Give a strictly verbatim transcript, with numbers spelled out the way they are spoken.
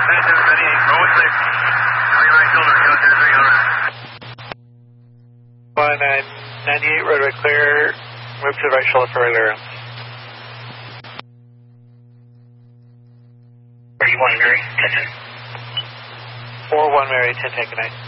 One nine ninety-eight, roadway clear. Move to the right shoulder for regular rounds. thirty-one, Mary, ten ten. four one Mary, ten ten, good night.